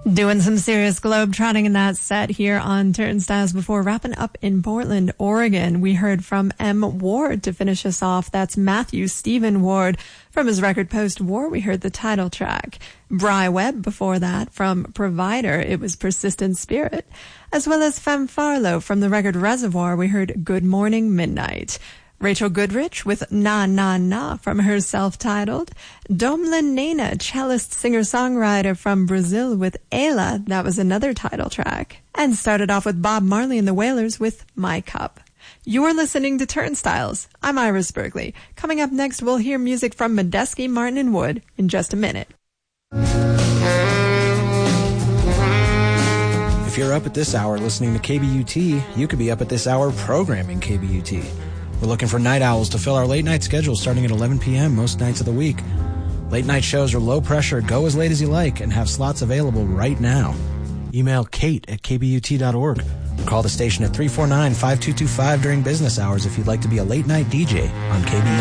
Doing some serious globe-trotting in that set here on Turnstiles before wrapping up in Portland, Oregon. We heard from M. Ward to finish us off. That's Matthew Stephen Ward. From his record Post-War, we heard the title track. Bry Webb before that from Provider, it was Persistent Spirit. As well as Femme Farlow from the record Reservoir, we heard Good Morning Midnight. Rachel Goodrich with Na Na Na from her self-titled. Domlin Nena, cellist singer-songwriter from Brazil with Ela, that was another title track. And started off with Bob Marley and the Wailers with My Cup. You're listening to Turnstiles. I'm Iris Bergley. Coming up next, we'll hear music from Medeski, Martin, and Wood in just a minute. If you're up at this hour listening to KBUT, you could be up at this hour programming KBUT. We're looking for night owls to fill our late night schedule starting at 11 p.m. most nights of the week. Late night shows are low pressure, go as late as you like, and have slots available right now. Email kate@kbut.org or call the station at 349-5225 during business hours if you'd like to be a late night DJ on KBUT.